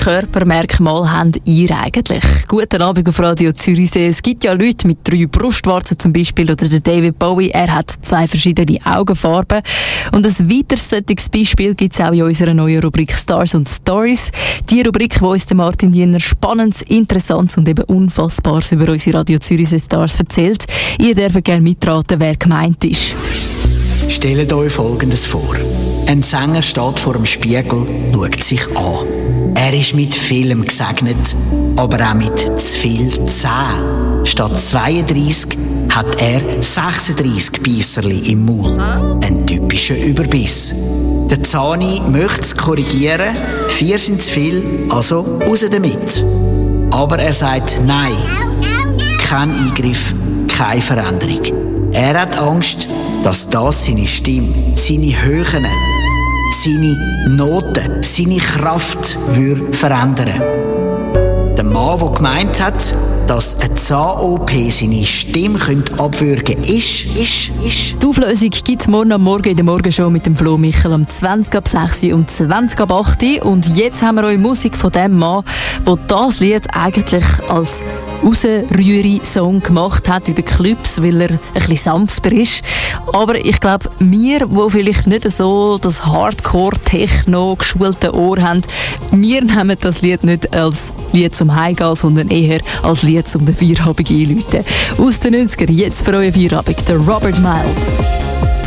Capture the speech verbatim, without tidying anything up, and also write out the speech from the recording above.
Körpermerkmal habt ihr eigentlich? Guten Abend auf Radio Zürichsee. Es gibt ja Leute mit drei Brustwarzen zum Beispiel, oder der David Bowie, er hat zwei verschiedene Augenfarben. Und ein weiteres solches Beispiel gibt es auch in unserer neuen Rubrik Stars und Stories. Die Rubrik, wo uns der Martin Diener Spannendes, Interessantes und eben Unfassbares über unsere Radio Zürichsee Stars erzählt. Ihr dürft gerne mitraten, wer gemeint ist. Stellt euch Folgendes vor. Ein Sänger steht vor dem Spiegel, schaut sich an. Er ist mit vielem gesegnet, aber auch mit zu viel Zähnen. Statt zweiunddreissig hat er sechsunddreissig Biesserli im Maul. Ein typischer Überbiss. Der Zahni möchte es korrigieren, vier sind zu viel, also raus damit. Aber er sagt nein. Kein Eingriff, keine Veränderung. Er hat Angst, dass das seine Stimme, seine Höhen, seine Noten, seine Kraft würde verändern. Der Mann, der gemeint hat, dass eine Zahn-O P seine Stimme abwürgen könnte, ist, ist, ist. Die Auflösung gibt es morgen am Morgen in der Morgenshow mit dem Flo Michel um zwanzig ab sechs und zwanzig ab acht. Und jetzt haben wir euch Musik von dem Mann, der das Lied eigentlich als Rausrührer-Song gemacht hat in den Clubs, weil er ein bisschen sanfter ist. Aber ich glaube, wir, die vielleicht nicht so das Hardcore-Techno geschulte Ohr haben, wir nehmen das Lied nicht als Lied zum Heimgehen, sondern eher als Lied zum den Feierabend einläuten. Aus den neunzigern, jetzt für euren Feierabend, der Robert Miles.